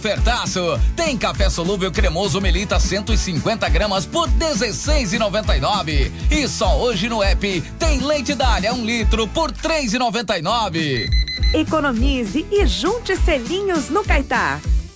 Ofertaço, tem café solúvel cremoso Melita 150 gramas por R$16,99. E só hoje no app tem leite Dália 1 litro por R$3,99. Economize e junte selinhos no Caetá.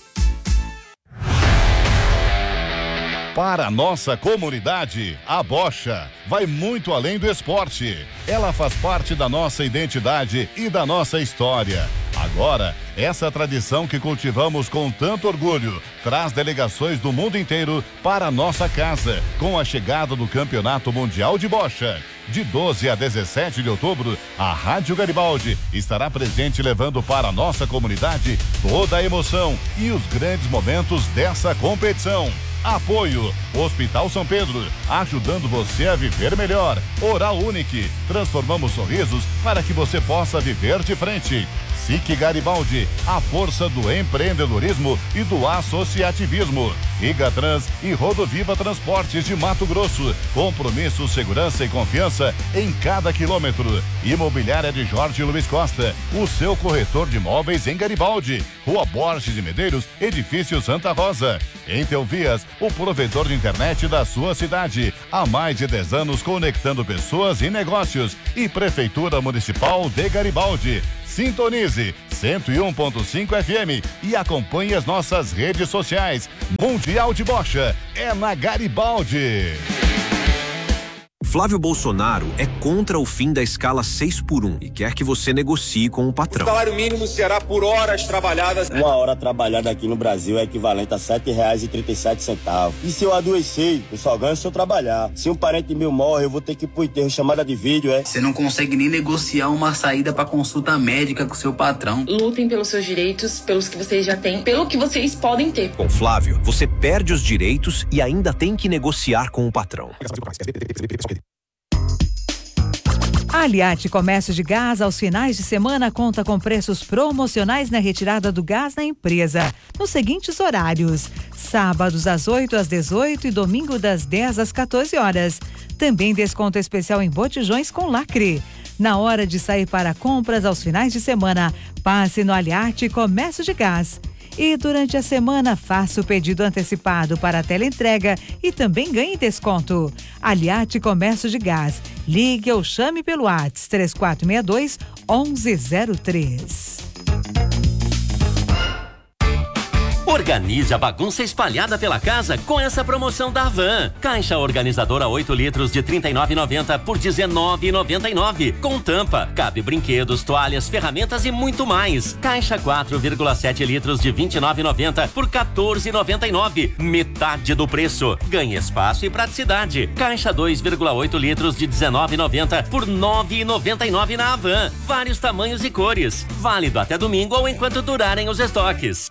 Para a nossa comunidade, a Bocha vai muito além do esporte. Ela faz parte da nossa identidade e da nossa história. Agora, essa tradição que cultivamos com tanto orgulho traz delegações do mundo inteiro para a nossa casa, com a chegada do Campeonato Mundial de Bocha. De 12 a 17 de outubro, a Rádio Garibaldi estará presente levando para a nossa comunidade toda a emoção e os grandes momentos dessa competição. Apoio Hospital São Pedro, ajudando você a viver melhor. Oral Unique, transformamos sorrisos para que você possa viver de frente. SIC Garibaldi, a força do empreendedorismo e do associativismo. Igatrans e Rodoviva Transportes de Mato Grosso. Compromisso, segurança e confiança em cada quilômetro. Imobiliária de Jorge Luiz Costa, o seu corretor de imóveis em Garibaldi. Rua Borges de Medeiros, Edifício Santa Rosa. Entelvias, o provedor de internet da sua cidade. Há mais de 10 anos conectando pessoas e negócios. E Prefeitura Municipal de Garibaldi. Sintonize 101.5 FM e acompanhe as nossas redes sociais. Mundial de Bocha é na Garibaldi. Flávio Bolsonaro é contra o fim da escala 6x1 e quer que você negocie com o patrão. O salário mínimo será por horas trabalhadas. 1 hora trabalhada aqui no Brasil é equivalente a R$7,37. E se eu adoecer, eu só ganho se eu trabalhar. Se um parente meu morre, eu vou ter que ir pro enterro, chamada de vídeo, é? Você não consegue nem negociar uma saída pra consulta médica com seu patrão. Lutem pelos seus direitos, pelos que vocês já têm, pelo que vocês podem ter. Com Flávio, você perde os direitos e ainda tem que negociar com o patrão. A Aliate Comércio de Gás, aos finais de semana, conta com preços promocionais na retirada do gás na empresa, nos seguintes horários: sábados das 8 às 18 e domingo das 10 às 14 horas. Também desconto especial em botijões com lacre. Na hora de sair para compras aos finais de semana, passe no Aliate Comércio de Gás. E durante a semana, faça o pedido antecipado para a teleentrega e também ganhe desconto. Aliate Comércio de Gás. Ligue ou chame pelo WhatsApp 3462-1103. Organize a bagunça espalhada pela casa com essa promoção da Havan. Caixa organizadora 8 litros de R$ 39,90 por R$ 19,99. Com tampa, cabe brinquedos, toalhas, ferramentas e muito mais. Caixa 4,7 litros de R$ 29,90 por R$ 14,99. Metade do preço. Ganhe espaço e praticidade. Caixa 2,8 litros de R$ 19,90 por R$ 9,99 na Havan. Vários tamanhos e cores. Válido até domingo ou enquanto durarem os estoques.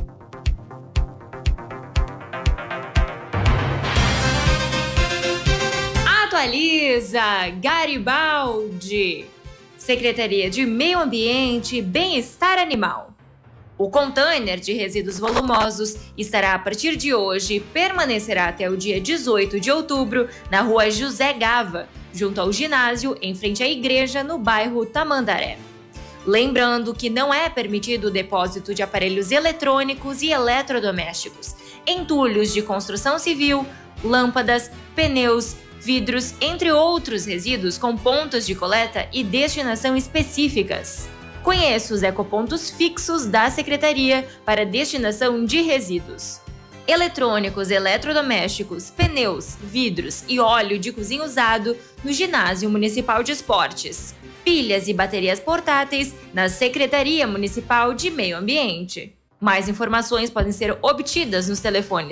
Atualiza Garibaldi. Secretaria de Meio Ambiente e Bem-Estar Animal. O container de resíduos volumosos estará a partir de hoje e permanecerá até o dia 18 de outubro na rua José Gava, junto ao ginásio, em frente à igreja, no bairro Tamandaré. Lembrando que não é permitido o depósito de aparelhos eletrônicos e eletrodomésticos, entulhos de construção civil, lâmpadas, pneus, vidros, entre outros resíduos com pontos de coleta e destinação específicas. Conheça os ecopontos fixos da Secretaria para destinação de resíduos. Eletrônicos, eletrodomésticos, pneus, vidros e óleo de cozinha usado no Ginásio Municipal de Esportes. Pilhas e baterias portáteis na Secretaria Municipal de Meio Ambiente. Mais informações podem ser obtidas nos telefones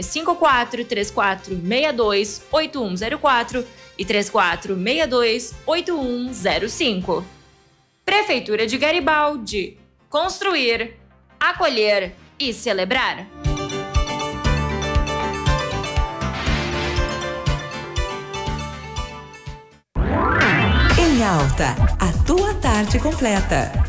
54-3462-8104 e 3462-8105. Prefeitura de Garibaldi. Construir, acolher e celebrar. Em Alta, a tua tarde completa.